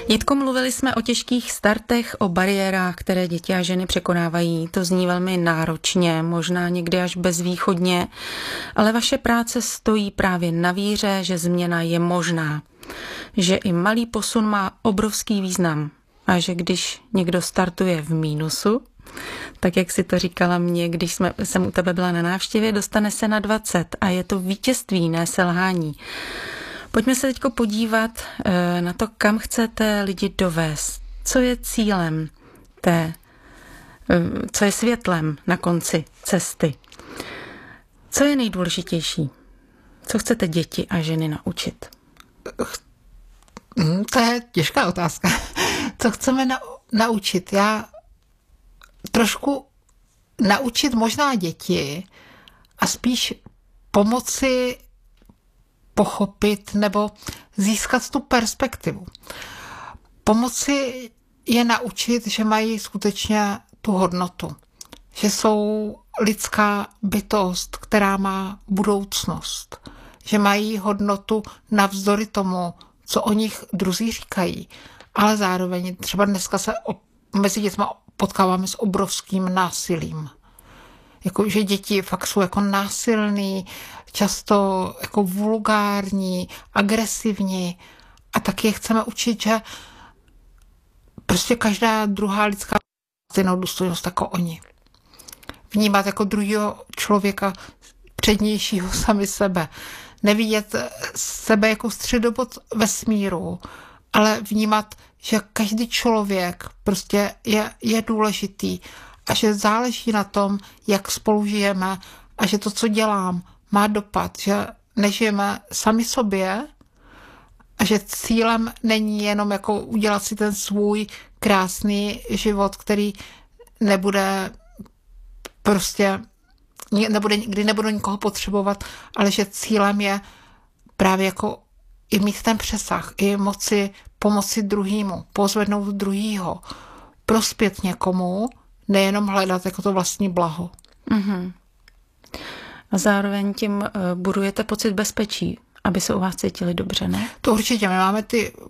Jitko, mluvili jsme o těžkých startech, o bariérách, které děti a ženy překonávají. To zní velmi náročně, možná někdy až bezvýchodně, ale vaše práce stojí právě na víře, že změna je možná, že i malý posun má obrovský význam a že když někdo startuje v mínusu, tak jak si to říkala mě, když jsem u tebe byla na návštěvě, dostane se na 20 a je to vítězství, ne selhání. Pojďme se teď podívat na to, kam chcete lidi dovést. Co je cílem co je světlem na konci cesty? Co je nejdůležitější? Co chcete děti a ženy naučit? To je těžká otázka. Co chceme naučit? Já trošku naučit možná děti a spíš pomoci pochopit nebo získat tu perspektivu. Pomoci je naučit, že mají skutečně tu hodnotu. Že jsou lidská bytost, která má budoucnost. Že mají hodnotu navzdory tomu, co o nich druzí říkají. Ale zároveň třeba dneska se mezi dětmi potkáváme s obrovským násilím. Jako, že děti fakt jsou jako násilný, často jako vulgární, agresivní a taky je chceme učit, že prostě každá druhá lidská stejnou důstojnost jako oni. Vnímat jako druhého člověka přednějšího sami sebe. Nevidět sebe jako středobod vesmíru, ale vnímat, že každý člověk prostě je důležitý a že záleží na tom, jak spolu žijeme a že to, co dělám, má dopad, že nežijeme sami sobě a že cílem není jenom jako udělat si ten svůj krásný život, který nebude prostě, kdy nebudu nikoho potřebovat, ale že cílem je právě jako i mít ten přesah, i moci pomoci druhému, pozvednout druhýho, prospět někomu, nejenom hledat jako to vlastní blaho. Mm-hmm. A zároveň tím budujete pocit bezpečí, aby se u vás cítili dobře, ne? To určitě. My máme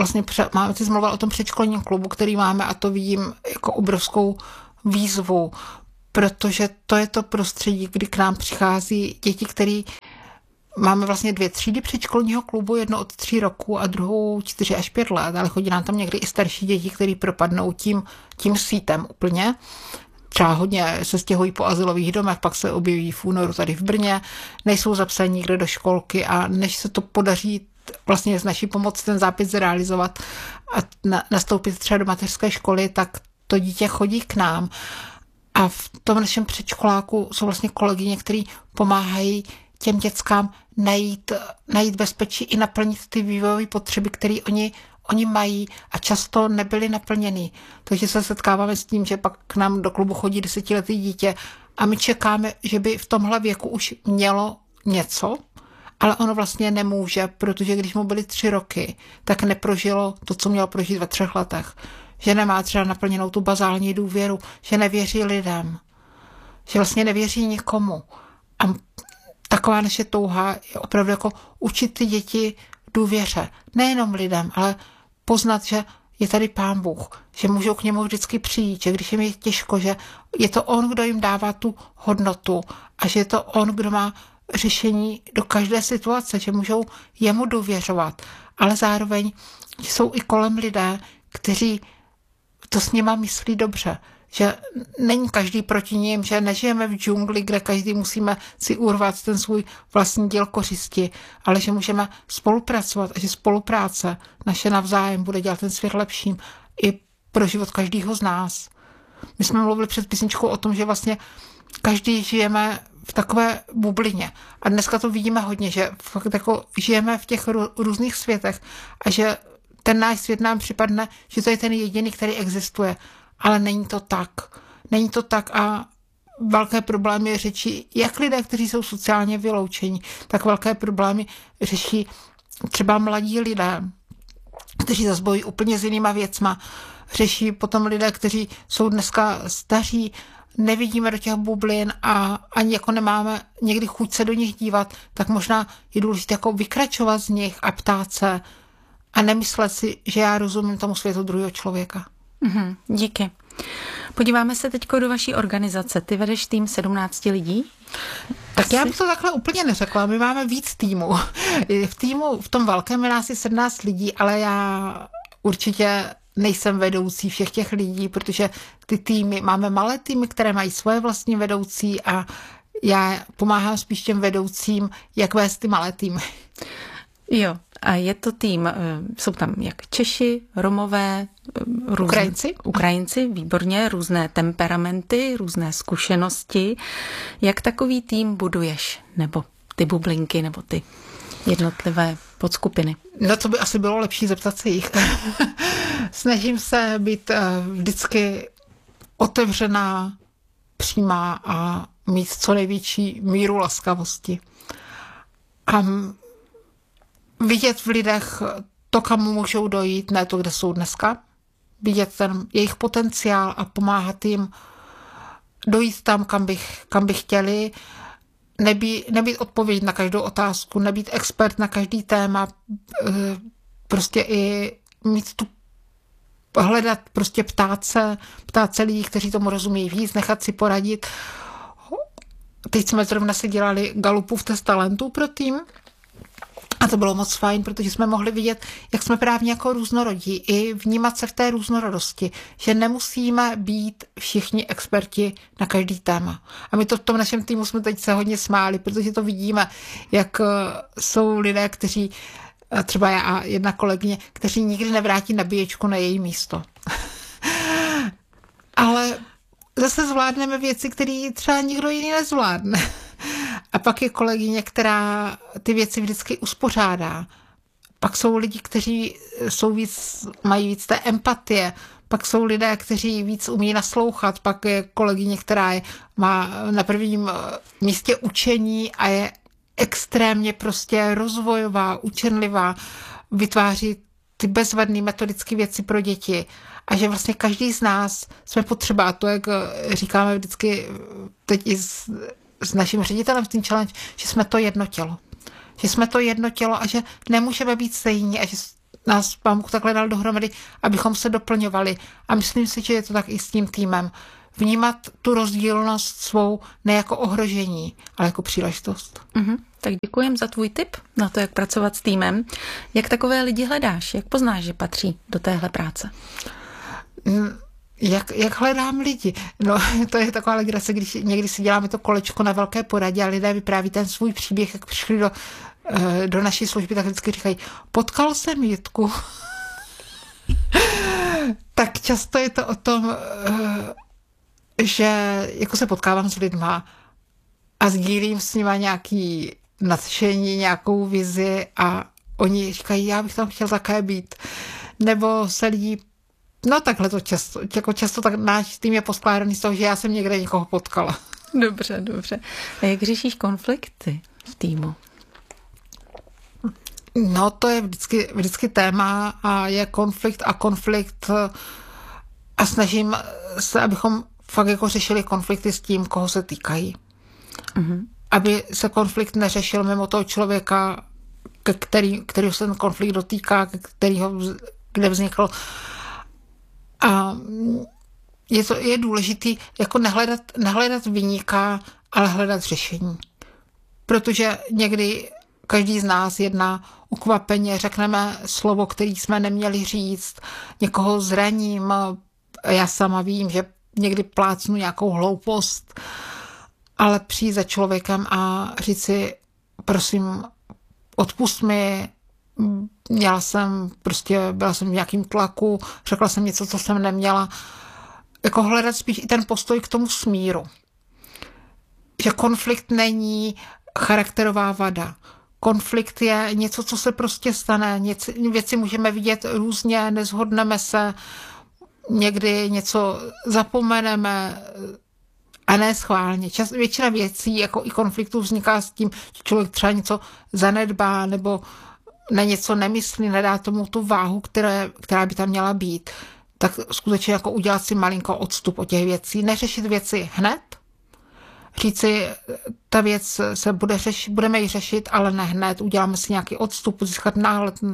ty zmluvil o tom předškolním klubu, který máme a to vidím jako obrovskou výzvu, protože to je to prostředí, kdy k nám přichází děti, který máme vlastně 2 třídy předškolního klubu, jednu od 3 roku a druhou 4 až 5 let, ale chodí nám tam někdy i starší děti, který propadnou tím sítem úplně. Třeba hodně se stěhují po azylových domech, pak se objeví v únoru tady v Brně, nejsou zapsaní nikde do školky a než se to podaří vlastně s naší pomocí ten zápis zrealizovat a nastoupit třeba do mateřské školy, tak to dítě chodí k nám. A v tom našem předškoláku jsou vlastně kolegyně, který pomáhají těm dětskám najít bezpečí i naplnit ty vývojové potřeby, které oni mají a často nebyly naplněny. Takže se setkáváme s tím, že pak k nám do klubu chodí 10letý dítě a my čekáme, že by v tomhle věku už mělo něco, ale ono vlastně nemůže, protože když mu byly 3 roky, tak neprožilo to, co mělo prožít ve 3 letech. Že nemá třeba naplněnou tu bazální důvěru, že nevěří lidem, že vlastně nevěří nikomu. A taková naše touha je opravdu jako učit ty děti důvěře. Nejenom lidem, ale poznat, že je tady Pán Bůh, že můžou k němu vždycky přijít, že když jim je těžko, že je to on, kdo jim dává tu hodnotu a že je to on, kdo má řešení do každé situace, že můžou jemu důvěřovat. Ale zároveň že jsou i kolem lidé, kteří to s nima myslí dobře, že není každý proti ním, že nežijeme v džungli, kde každý musíme si urvat ten svůj vlastní díl kořisti, ale že můžeme spolupracovat a že spolupráce naše navzájem bude dělat ten svět lepším i pro život každého z nás. My jsme mluvili před písničkou o tom, že vlastně každý žijeme v takové bublině. A dneska to vidíme hodně, že fakt jako žijeme v těch různých světech a že ten náš svět nám připadne, že to je ten jediný, který existuje. Ale není to tak. Není to tak a velké problémy řeší jak lidé, kteří jsou sociálně vyloučení, tak velké problémy řeší třeba mladí lidé, kteří zase bojují úplně s jinýma věcma. Řeší potom lidé, kteří jsou dneska staří, nevidíme do těch bublin a ani jako nemáme někdy chuť se do nich dívat, tak možná je důležité jako vykračovat z nich a ptát se a nemyslet si, že já rozumím tomu světu druhého člověka. Díky. Podíváme se teď do vaší organizace. Ty vedeš tým 17 lidí? Tak já bych to takhle úplně neřekla. My máme víc týmů. V tom velkém je nás je 17 lidí, ale já určitě nejsem vedoucí všech těch lidí, protože ty týmy, máme malé týmy, které mají svoje vlastní vedoucí a já pomáhám spíš těm vedoucím, jak vést ty malé týmy. Jo, a je to tým, jsou tam jak Češi, Romové, Ukrajinci, výborně, různé temperamenty, různé zkušenosti. Jak takový tým buduješ? Nebo ty bublinky, nebo ty jednotlivé podskupiny? No to by asi bylo lepší zeptat se jich. Snažím se být vždycky otevřená, přímá a mít co největší míru laskavosti. A vidět v lidech to, kam můžou dojít, ne to, kde jsou dneska. Vidět ten jejich potenciál a pomáhat jim dojít tam, kam by chtěli. Nebýt odpověď na každou otázku, nebýt expert na každý téma, prostě i mít tu hledat, prostě ptát se lidí, kteří tomu rozumí víc, nechat si poradit. Teď jsme zrovna si dělali Galupův test talentů pro tým a to bylo moc fajn, protože jsme mohli vidět, jak jsme právě jako různorodí i vnímat se v té různorodosti, že nemusíme být všichni experti na každý téma. A my to v tom našem týmu jsme teď se hodně smáli, protože to vidíme, jak jsou lidé, kteří, třeba já a jedna kolegyně, kteří nikdy nevrátí nabíječku na její místo. Ale zase zvládneme věci, které třeba nikdo jiný nezvládne. A pak je kolegyně, která ty věci vždycky uspořádá. Pak jsou lidi, kteří mají víc té empatie. Pak jsou lidé, kteří víc umí naslouchat. Pak je kolegyně, která má na prvním místě učení a je extrémně prostě rozvojová, učenlivá, vytváří ty bezvadné metodické věci pro děti. A že vlastně každý z nás jsme potřeba, a to, jak říkáme vždycky teď i s naším ředitelem v Teen Challenge, že jsme to jedno tělo. Že jsme to jedno tělo a že nemůžeme být stejní a že nás Pán Bůh takhle dal dohromady, abychom se doplňovali. A myslím si, že je to tak i s tím týmem. Vnímat tu rozdílnost svou ne jako ohrožení, ale jako příležitost. Tak děkujem za tvůj tip na to, jak pracovat s týmem. Jak takové lidi hledáš? Jak poznáš, že patří do téhle práce? Jak hledám lidi? No, to je taková legrace, když někdy si děláme to kolečko na velké poradě a lidé vypráví ten svůj příběh, jak přišli do naší služby, tak vždycky říkají, potkal jsem Jitku. Tak často je to o tom, že jako se potkávám s lidma a sdílím s nima nějaký nadšení, nějakou vizi a oni říkají, já bych tam chtěl také být. Nebo se lidi, no takhle to často tak náš tým je poskládaný z toho, že já jsem někde někoho potkala. Dobře. A jak řešíš konflikty v týmu? No to je vždycky téma a je konflikt a snažím se, abychom fakt jako řešili konflikty s tím, koho se týkají. Aby se konflikt neřešil mimo toho člověka, který se ten konflikt dotýká, kde vznikl. A je důležitý jako nehledat viníka, ale hledat řešení. Protože někdy každý z nás jedná ukvapeně, řekneme slovo, který jsme neměli říct, někoho zraním. Já sama vím, že někdy plácnu nějakou hloupost, ale přijít za člověkem a říct si, prosím, odpusť mi, byla jsem v nějakým tlaku, řekla jsem něco, co jsem neměla. Jako hledat spíš i ten postoj k tomu smíru. Že konflikt není charakterová vada. Konflikt je něco, co se prostě stane. Věci můžeme vidět různě, neshodneme se, někdy něco zapomeneme a ne schválně. Většina věcí, jako i konfliktů, vzniká s tím, že člověk třeba něco zanedbá nebo na něco nemyslí, nedá tomu tu váhu, která by tam měla být. Tak skutečně jako udělat si malinko odstup od těch věcí. Neřešit věci hned, říci, ta věc se budeme ji řešit, ale ne hned. Uděláme si nějaký odstup, získat náhled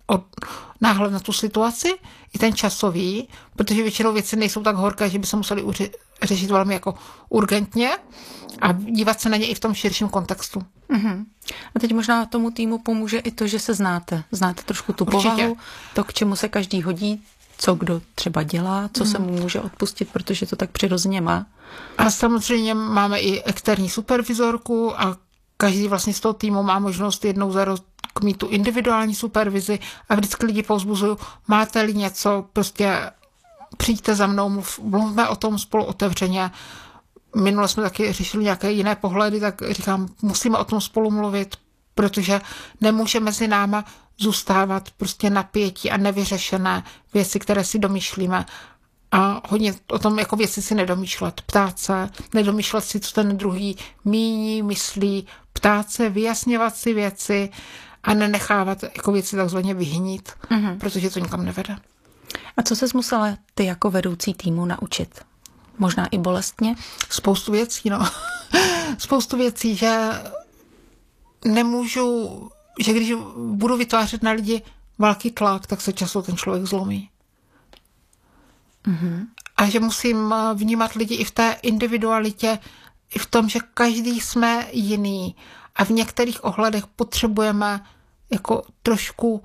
náhled na tu situaci, i ten časový, protože většinou věci nejsou tak horké, že by se museli řešit velmi jako urgentně a dívat se na ně i v tom širším kontextu. Uh-huh. A teď možná tomu týmu pomůže i to, že se znáte. Znáte trošku tu povahu, to, k čemu se každý hodí, co kdo třeba dělá, co se mu může odpustit, protože to tak přirozeně má. A samozřejmě máme i externí supervizorku a každý vlastně z toho týmu má možnost jednou za rok mít tu individuální supervizi a vždycky lidi povzbuzuju, máte-li něco, prostě přijďte za mnou, mluvme o tom spolu otevřeně. Minule jsme taky řešili nějaké jiné pohledy, tak říkám, musíme o tom spolu mluvit, protože nemůže mezi náma zůstávat prostě napětí a nevyřešené věci, které si domýšlíme. A hodně o tom jako věci si nedomýšlet, ptát se, nedomýšlet si, co ten druhý míní, myslí, ptát se, vyjasňovat si věci a nenechávat jako věci takzvaně vyhnít, protože to nikam nevede. A co ses musela ty jako vedoucí týmu naučit? Možná i bolestně? Spoustu věcí, no. Spoustu věcí, že nemůžu, že když budu vytvářet na lidi velký tlak, tak se často ten člověk zlomí. Mm-hmm. A že musím vnímat lidi i v té individualitě, i v tom, že každý jsme jiný a v některých ohledech potřebujeme jako trošku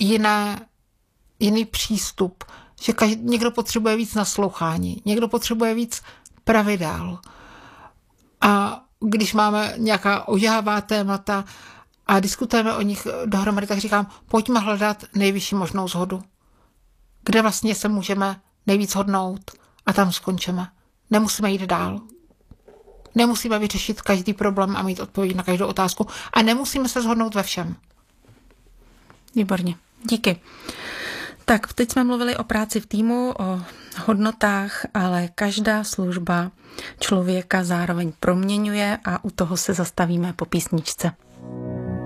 jiný přístup. Že někdo potřebuje víc naslouchání, někdo potřebuje víc pravidel. A když máme nějaká ožává témata a diskutujeme o nich dohromady, tak říkám, pojďme hledat nejvyšší možnou shodu. Kde vlastně se můžeme nejvíc hodnout a tam skončíme. Nemusíme jít dál. Nemusíme vyřešit každý problém a mít odpověď na každou otázku a nemusíme se shodnout ve všem. Výborně. Díky. Tak, teď jsme mluvili o práci v týmu, o hodnotách, ale každá služba člověka zároveň proměňuje a u toho se zastavíme po písničce.